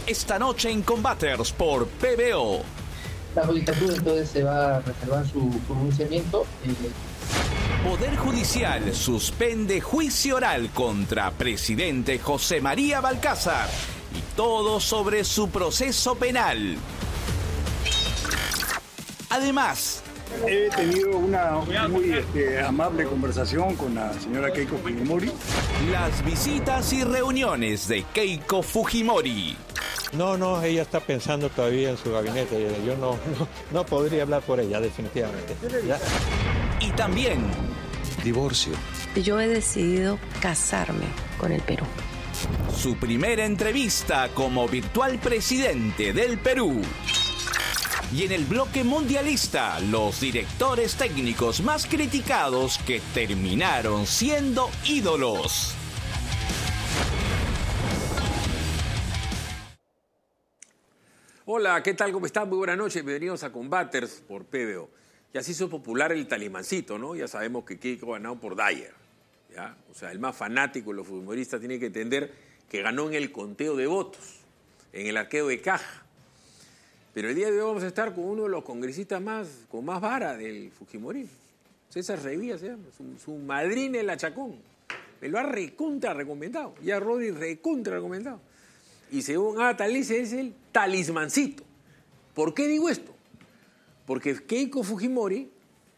esta noche en Combaters por PBO. La judicatura entonces se va a reservar su pronunciamiento. Poder Judicial suspende juicio oral contra presidente José María Balcázar y todo sobre su proceso penal. Además, he tenido una muy amable conversación con la señora Keiko Fujimori. Las visitas y reuniones de Keiko Fujimori. No, ella está pensando todavía en su gabinete. Yo no podría hablar por ella, definitivamente. ¿Ya? Y también divorcio. Yo he decidido casarme con el Perú. Su primera entrevista como virtual presidente del Perú. Y en el bloque mundialista, los directores técnicos más criticados que terminaron siendo ídolos. Hola, ¿qué tal? ¿Cómo están? Muy buenas noches. Bienvenidos a Combaters por PBO. Ya se hizo popular el talismancito, ¿no? Ya sabemos que Keiko ha ganado por Dyer, ¿ya? O sea, el más fanático de los futbolistas tiene que entender que ganó en el conteo de votos, en el arqueo de caja. Pero el día de hoy vamos a estar con uno de los congresistas con más vara del Fujimorismo. César Revilla se llama, su madrina el Achacón. Me lo ha recontra recomendado. Ya Rodri recontra recomendado. Y según Atalice es el talismancito. ¿Por qué digo esto? Porque Keiko Fujimori,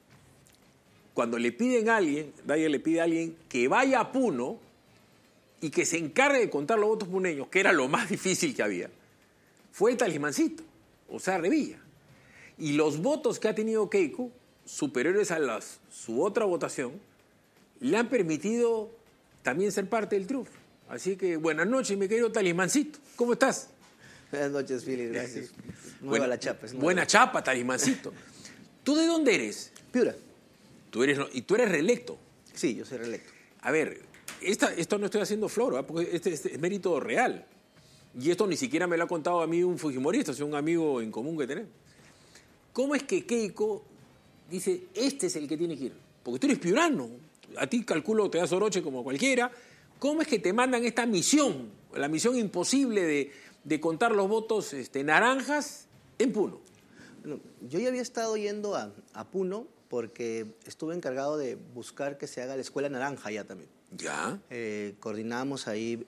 cuando le piden a alguien, Dyer le pide a alguien que vaya a Puno y que se encargue de contar los votos puneños, que era lo más difícil que había, fue el talismancito, o sea, Revilla. Y los votos que ha tenido Keiko, superiores a su otra votación, le han permitido también ser parte del triunfo. Así que buenas noches, mi querido talismancito. ¿Cómo estás? Buenas noches, Philly, gracias. Buena chapa. Buena chapa, talismancito. ¿Tú de dónde eres? Piura. ¿Y tú eres reelecto? Sí, yo soy reelecto. A ver, esto no estoy haciendo floro, ¿eh? Porque este es mérito real. Y esto ni siquiera me lo ha contado a mí un fujimorista, es un amigo en común que tenemos. ¿Cómo es que Keiko dice, este es el que tiene que ir? Porque tú eres piurano. A ti, calculo, te das oroche como cualquiera. ¿Cómo es que te mandan esta misión, la misión imposible de contar los votos naranjas en Puno? Bueno, yo ya había estado yendo a Puno porque estuve encargado de buscar que se haga la escuela naranja ya también. ¿Ya? Coordinamos ahí,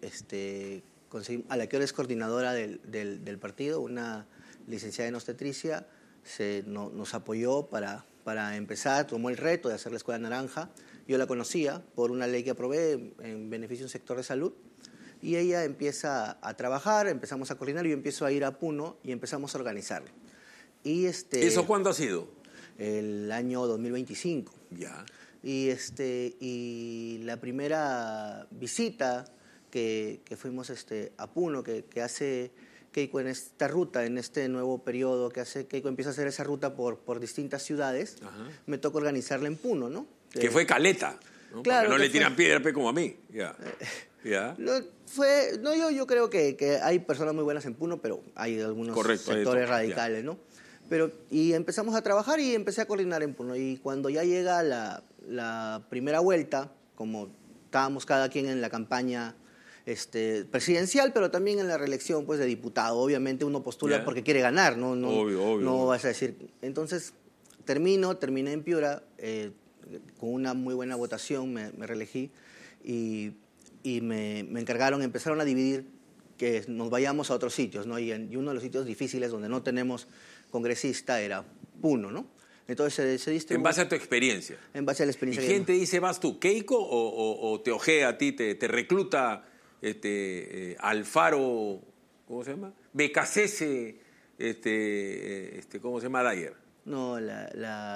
a la que ahora es coordinadora del partido, una licenciada en obstetricia, nos apoyó para empezar, tomó el reto de hacer la escuela naranja. Yo la conocía por una ley que aprobé en beneficio de un sector de salud y ella empieza a trabajar, empezamos a coordinar, yo empiezo a ir a Puno y empezamos a organizarlo. Y ¿Eso cuándo ha sido? El año 2025. Ya. Y la primera visita que fuimos a Puno, que hace Keiko en esta ruta, en este nuevo periodo que hace Keiko, empieza a hacer esa ruta por distintas ciudades. Ajá. Me toca organizarla en Puno, ¿no? Que fue caleta, ¿no? Claro. Para que no le tiran piedra como a mí. Ya. Ya. Yo creo que hay personas muy buenas en Puno, pero hay algunos sectores radicales, ya. ¿no? Y empezamos a trabajar y empecé a coordinar en Puno. Y cuando ya llega la primera vuelta, como estábamos cada quien en la campaña presidencial, pero también en la reelección pues, de diputado. Obviamente uno postula porque quiere ganar, ¿no? No vas a decir. Entonces, terminé en Piura, con una muy buena votación, me reelegí y empezaron a dividir que nos vayamos a otros sitios, ¿no? Y uno de los sitios difíciles donde no tenemos congresista era Puno, ¿no? Entonces se distribuye. En base a tu experiencia. En base a la experiencia. ¿Y quién te dice, vas tú, Keiko, o te ojea a ti, te recluta Alfaro, ¿cómo se llama? Becasese, ¿cómo se llama? Dyer. No, la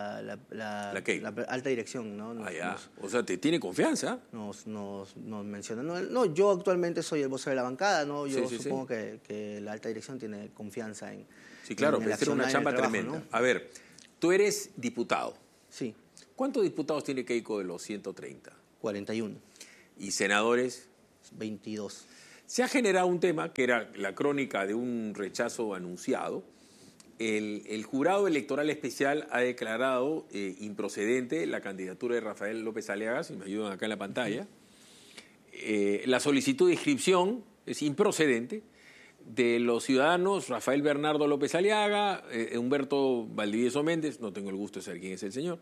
alta dirección, ¿no? O sea, ¿te tiene confianza? Nos menciona. No, yo actualmente soy el vocero de la bancada, ¿no? Yo supongo que la alta dirección tiene confianza en. Sí, claro, pero es una chamba tremenda. ¿No? A ver, tú eres diputado. Sí. ¿Cuántos diputados tiene Keiko de los 130? 41. ¿Y senadores? 22. Se ha generado un tema que era la crónica de un rechazo anunciado. El jurado electoral especial ha declarado improcedente la candidatura de Rafael López Aliaga, si me ayudan acá en la pantalla. La solicitud de inscripción es improcedente. De los ciudadanos, Rafael Bernardo López Aliaga, Humberto Valdivieso Méndez, no tengo el gusto de saber quién es el señor,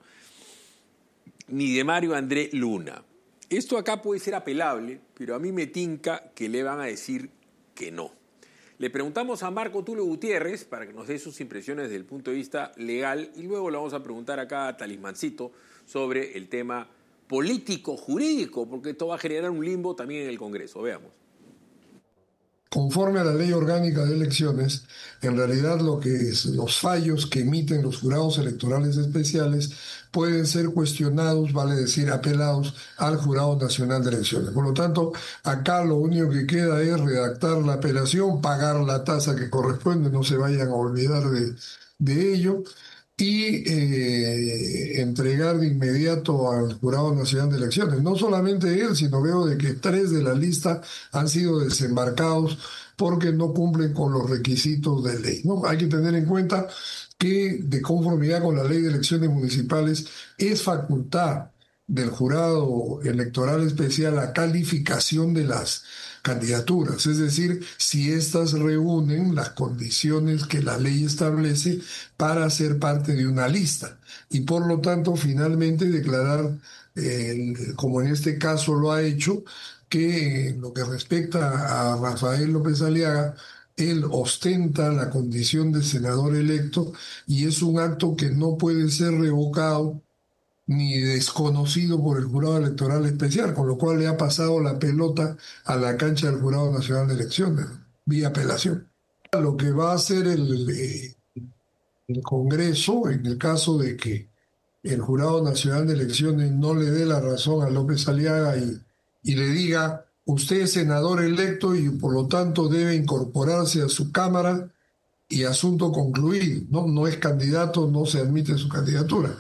ni de Mario André Luna. Esto acá puede ser apelable, pero a mí me tinca que le van a decir que no. Le preguntamos a Marco Tulio Gutiérrez para que nos dé sus impresiones desde el punto de vista legal y luego le vamos a preguntar acá a Talismancito sobre el tema político-jurídico, porque esto va a generar un limbo también en el Congreso. Veamos. Conforme a la Ley Orgánica de Elecciones, en realidad los fallos que emiten los jurados electorales especiales pueden ser cuestionados, vale decir, apelados al Jurado Nacional de Elecciones. Por lo tanto, acá lo único que queda es redactar la apelación, pagar la tasa que corresponde, no se vayan a olvidar de ello, y entregar de inmediato al Jurado Nacional de Elecciones. No solamente él, sino veo de que 3 de la lista han sido desembarcados porque no cumplen con los requisitos de ley, ¿no? Hay que tener en cuenta que, de conformidad con la Ley de Elecciones Municipales, es facultad del Jurado Electoral Especial la calificación de las candidaturas, es decir, si éstas reúnen las condiciones que la ley establece para ser parte de una lista y por lo tanto finalmente declarar, como en este caso lo ha hecho, que en lo que respecta a Rafael López Aliaga, él ostenta la condición de senador electo y es un acto que no puede ser revocado ni desconocido por el Jurado Electoral Especial, con lo cual le ha pasado la pelota a la cancha del Jurado Nacional de Elecciones, vía apelación. Lo que va a hacer el Congreso, en el caso de que el Jurado Nacional de Elecciones no le dé la razón a López Aliaga y le diga, usted es senador electo y por lo tanto debe incorporarse a su Cámara y asunto concluido, no es candidato, no se admite su candidatura.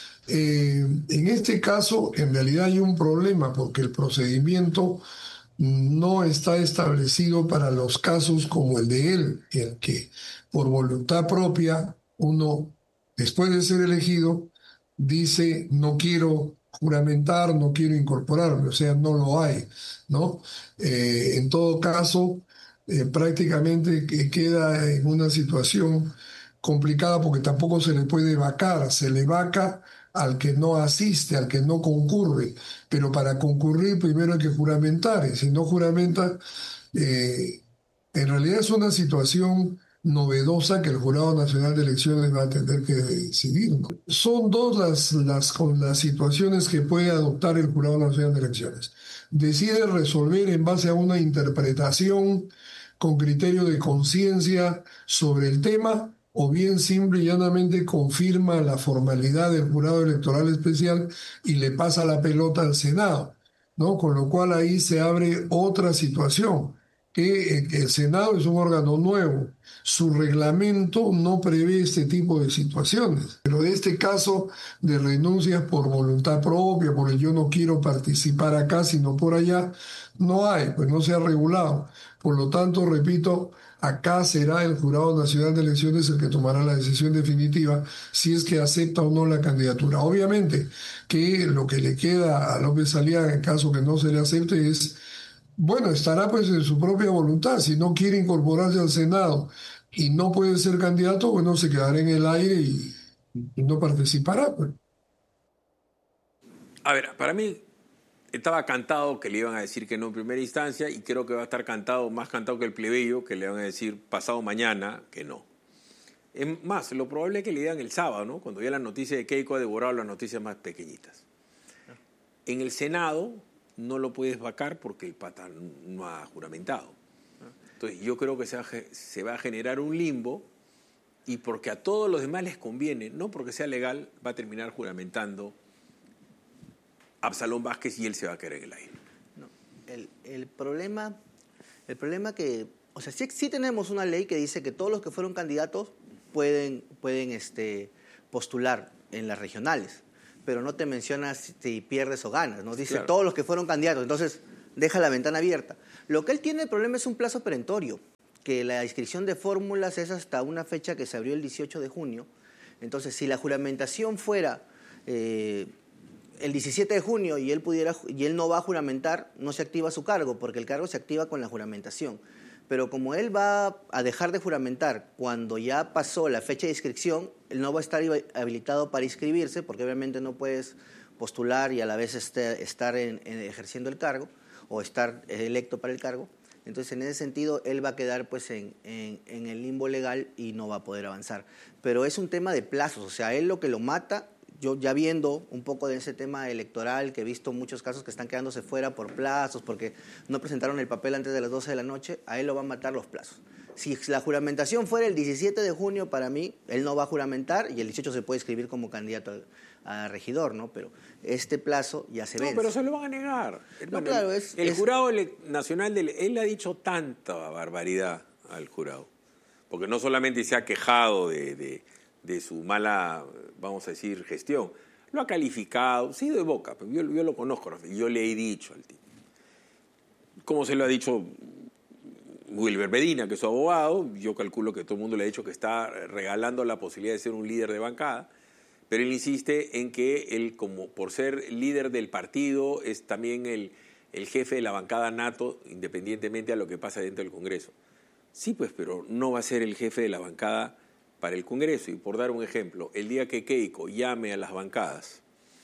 En este caso, en realidad hay un problema porque el procedimiento no está establecido para los casos como el de él, en que por voluntad propia uno, después de ser elegido, dice no quiero juramentar, no quiero incorporarme, o sea, no lo hay, ¿no? En todo caso, prácticamente queda en una situación complicada porque tampoco se le puede vacar, se le vaca al que no asiste, al que no concurre, pero para concurrir primero hay que juramentar, y si no juramenta, en realidad es una situación novedosa que el Jurado Nacional de Elecciones va a tener que decidir, ¿no? Son dos las situaciones que puede adoptar el Jurado Nacional de Elecciones. Decide resolver en base a una interpretación con criterio de conciencia sobre el tema, o bien simple y llanamente confirma la formalidad del Jurado Electoral Especial y le pasa la pelota al Senado, ¿no? Con lo cual ahí se abre otra situación, que el Senado es un órgano nuevo, su reglamento no prevé este tipo de situaciones, pero de este caso de renuncias por voluntad propia, por el yo no quiero participar acá sino por allá, no hay, pues no se ha regulado. Por lo tanto, repito, acá será el Jurado Nacional de Elecciones el que tomará la decisión definitiva si es que acepta o no la candidatura. Obviamente que lo que le queda a López Aliaga en caso que no se le acepte es, bueno, estará pues en su propia voluntad. Si no quiere incorporarse al Senado y no puede ser candidato, bueno, se quedará en el aire y no participará, pues. A ver, para mí estaba cantado que le iban a decir que no en primera instancia y creo que va a estar cantado, más cantado que el plebeyo, que le van a decir pasado mañana que no. Es más, lo probable es que le digan el sábado, ¿no? Cuando ya la noticia de Keiko ha devorado las noticias más pequeñitas. En el Senado no lo puedes vacar porque el pata no ha juramentado. Entonces yo creo que se va a generar un limbo y porque a todos los demás les conviene, no porque sea legal, va a terminar juramentando Absalón Vázquez y él se va a quedar en el aire. No, el problema que, o sea, sí tenemos una ley que dice que todos los que fueron candidatos pueden postular en las regionales, pero no te menciona si pierdes o ganas, ¿no? Dice claro, todos los que fueron candidatos, entonces deja la ventana abierta. Lo que él tiene el problema es un plazo perentorio, que la inscripción de fórmulas es hasta una fecha que se abrió el 18 de junio. Entonces, si la juramentación fuera el 17 de junio y él no va a juramentar, no se activa su cargo, porque el cargo se activa con la juramentación. Pero como él va a dejar de juramentar cuando ya pasó la fecha de inscripción, él no va a estar habilitado para inscribirse, porque obviamente no puedes postular y a la vez estar ejerciendo el cargo o estar electo para el cargo. Entonces, en ese sentido, él va a quedar pues en el limbo legal y no va a poder avanzar. Pero es un tema de plazos, o sea, él lo que lo mata, yo ya viendo un poco de ese tema electoral, que he visto muchos casos que están quedándose fuera por plazos, porque no presentaron el papel antes de las 12 de la noche, a él lo van a matar los plazos. Si la juramentación fuera el 17 de junio, para mí, él no va a juramentar y el 18 se puede inscribir como candidato a regidor, ¿no? Pero este plazo ya se vence. No, pero se lo van a negar. No, claro, el jurado nacional, él le ha dicho tanta barbaridad al jurado, porque no solamente se ha quejado de su mala, vamos a decir, gestión, lo ha calificado, sí de boca, pero yo lo conozco, yo le he dicho al tipo, como se lo ha dicho Wilber Medina, que es su abogado, yo calculo que todo el mundo le ha dicho que está regalando la posibilidad de ser un líder de bancada, pero él insiste en que él, como por ser líder del partido, es también el jefe de la bancada nato, independientemente a lo que pasa dentro del Congreso. Sí, pues, pero no va a ser el jefe de la bancada para el Congreso. Y por dar un ejemplo, el día que Keiko llame a las bancadas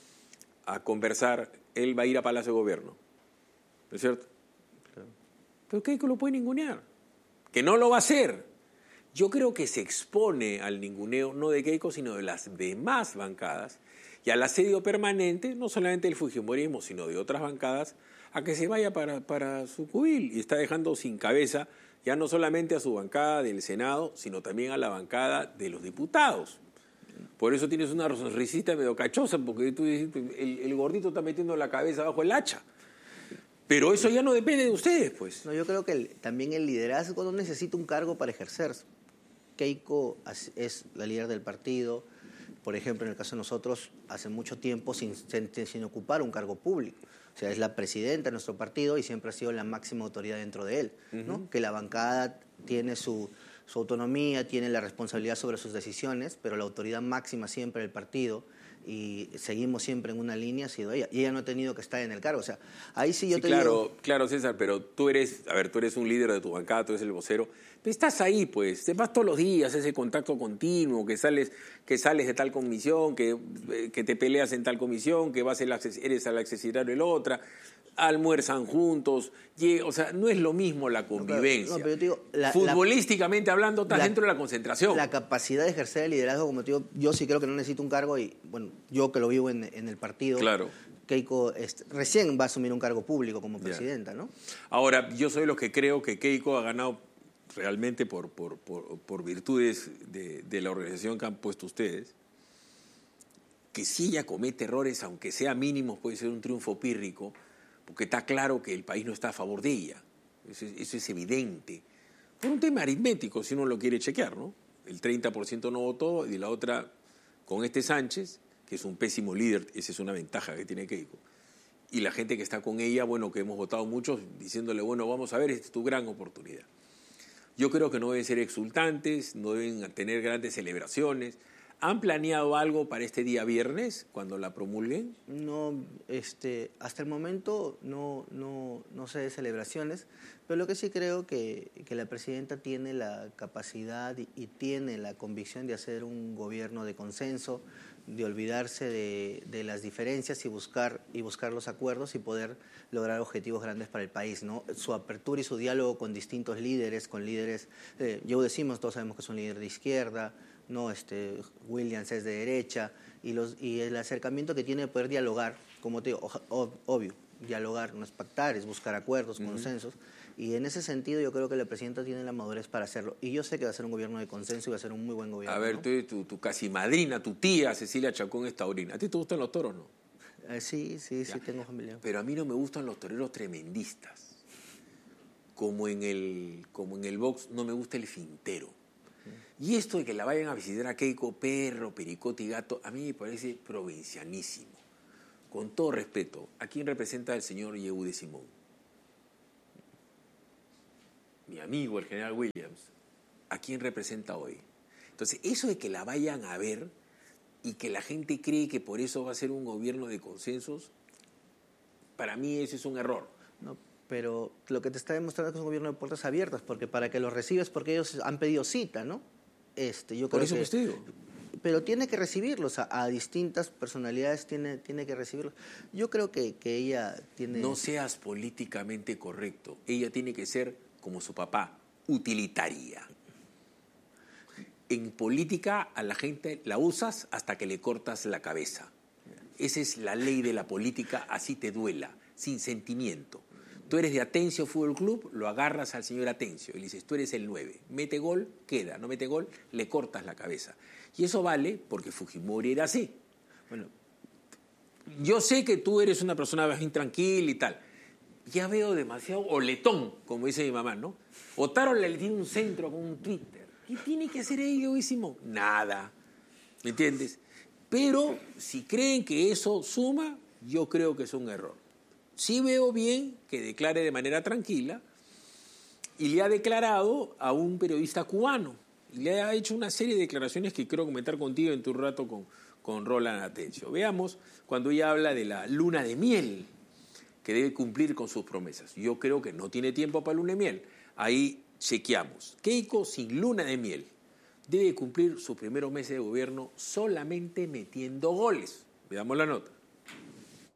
a conversar, él va a ir a Palacio de Gobierno, ¿no es cierto? Claro. Pero Keiko lo puede ningunear, que no lo va a hacer. Yo creo que se expone al ninguneo no de Keiko, sino de las demás bancadas y al asedio permanente, no solamente del fujimorismo, sino de otras bancadas, a que se vaya para su cubil, y está dejando sin cabeza ya no solamente a su bancada del Senado, sino también a la bancada de los diputados. Por eso tienes una sonrisita medio cachosa, porque tú dices, el gordito está metiendo la cabeza bajo el hacha. Pero eso ya no depende de ustedes, pues. No, yo creo que también el liderazgo no necesita un cargo para ejercerse. Keiko es la líder del partido, por ejemplo, en el caso de nosotros, hace mucho tiempo sin ocupar un cargo público. O sea, es la presidenta de nuestro partido y siempre ha sido la máxima autoridad dentro de él, ¿no? Que la bancada tiene su autonomía, tiene la responsabilidad sobre sus decisiones, pero la autoridad máxima siempre del partido, y seguimos siempre en una línea, ha sido ella. Y ella no ha tenido que estar en el cargo. O sea, ahí sí yo te digo... Claro, César, pero tú eres un líder de tu bancada, tú eres el vocero. Pero estás ahí, pues, te vas todos los días, ese contacto continuo, que sales de tal comisión, que te peleas en tal comisión, que eres al accesoriario de la otra, almuerzan juntos, o sea, no es lo mismo la convivencia. No, pero yo te digo, futbolísticamente hablando, estás dentro de la concentración. La capacidad de ejercer el liderazgo, como te digo, yo sí creo que no necesito un cargo y, bueno, yo que lo vivo en el partido, claro. Keiko recién va a asumir un cargo público como presidenta, ¿no? Ahora, yo soy de los que creo que Keiko ha ganado realmente por virtudes de la organización que han puesto ustedes, que si ella comete errores, aunque sea mínimos, puede ser un triunfo pírrico, porque está claro que el país no está a favor de ella. Eso es evidente. Por un tema aritmético, si uno lo quiere chequear, ¿no? El 30% no votó y la otra, con este Sánchez, que es un pésimo líder, esa es una ventaja que tiene Keiko. Y la gente que está con ella, bueno, que hemos votado muchos, diciéndole, bueno, vamos a ver, esta es tu gran oportunidad. Yo creo que no deben ser exultantes, no deben tener grandes celebraciones. ¿Han planeado algo para este día viernes, cuando la promulguen? No, hasta el momento no sé de celebraciones, pero lo que sí creo que la presidenta tiene la capacidad y tiene la convicción de hacer un gobierno de consenso, de olvidarse de las diferencias y buscar los acuerdos y poder lograr objetivos grandes para el país, ¿no? Su apertura y su diálogo con distintos líderes, yo decimos, todos sabemos que es un líder de izquierda, no, Williams es de derecha, y el acercamiento que tiene de poder dialogar, como te digo, obvio, dialogar no es pactar, es buscar acuerdos, consensos, y en ese sentido yo creo que la presidenta tiene la madurez para hacerlo, y yo sé que va a ser un gobierno de consenso y va a ser un muy buen gobierno. A ver, ¿no? tu casi madrina, tu tía Cecilia Chacón es taurina. ¿A ti te gustan los toros, no? Sí, tengo familia. Pero a mí no me gustan los toreros tremendistas. Como en el box no me gusta el fintero. Y esto de que la vayan a visitar a Keiko, perro, pericote y gato, a mí me parece provincianísimo. Con todo respeto, ¿a quién representa el señor Yehude Simón? Mi amigo, el general Williams. ¿A quién representa hoy? Entonces, eso de que la vayan a ver y que la gente cree que por eso va a ser un gobierno de consensos, para mí ese es un error. No, Pero lo que te está demostrando es que es un gobierno de puertas abiertas, porque para que los recibes, porque ellos han pedido cita, ¿no? Yo Por creo eso que pues te digo. Pero tiene que recibirlos, a distintas personalidades tiene que recibirlos. Yo creo que ella tiene... No seas políticamente correcto. Ella tiene que ser, como su papá, utilitaria. En política a la gente la usas hasta que le cortas la cabeza. Esa es la ley de la política, así te duela, sin sentimiento. Tú eres de Atencio Fútbol Club, lo agarras al señor Atencio y le dices, tú eres el 9. Mete gol, queda. No mete gol, le cortas la cabeza. Y eso vale porque Fujimori era así. Bueno, yo sé que tú eres una persona bien tranquila y tal. Ya veo demasiado oletón, como dice mi mamá, ¿no? Otárola le tiene un centro con un Twitter. ¿Qué tiene que hacer egoísimo? Nada. ¿Me entiendes? Pero si creen que eso suma, yo creo que es un error. Sí veo bien que declare de manera tranquila y le ha declarado a un periodista cubano. Y le ha hecho una serie de declaraciones que quiero comentar contigo en tu rato con Roland Atencio. Veamos cuando ella habla de la luna de miel, que debe cumplir con sus promesas. Yo creo que no tiene tiempo para luna de miel. Ahí chequeamos. Keiko sin luna de miel debe cumplir sus primeros meses de gobierno solamente metiendo goles. Veamos la nota.